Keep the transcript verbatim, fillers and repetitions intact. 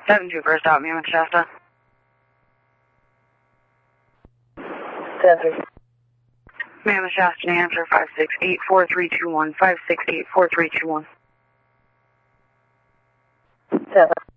seven two first out, Mammoth Shasta. ten three. Mammoth Shasta, New Hampshire, five six eight four three two one, five six eight four three two one. ten.